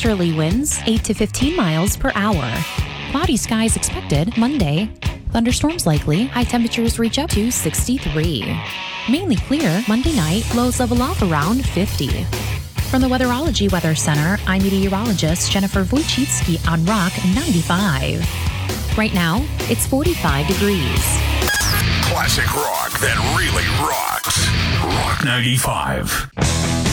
Westerly winds 8 to 15 miles per hour. Cloudy skies expected Monday. Thunderstorms likely. High temperatures reach up to 63. Mainly clear Monday night. Lows level off around 50. From the Weatherology Weather Center, I'm meteorologist Jennifer Wojcicki on Rock 95. Right now, it's 45 degrees. Classic rock that really rocks. Rock 95.